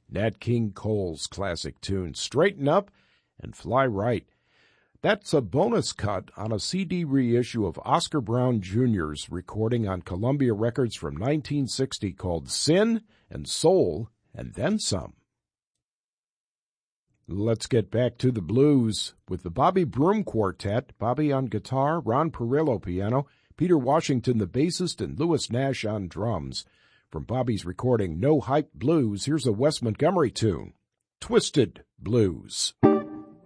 Nat King Cole's classic tune, Straighten Up and Fly Right. That's a bonus cut on a CD reissue of Oscar Brown Jr.'s recording on Columbia Records from 1960 called Sin and Soul and Then Some. Let's get back to the blues with the Bobby Broom Quartet, Bobby on guitar, Ron Perillo piano, Peter Washington the bassist, and Louis Nash on drums. From Bobby's recording No Hype Blues, here's a Wes Montgomery tune, Twisted Blues.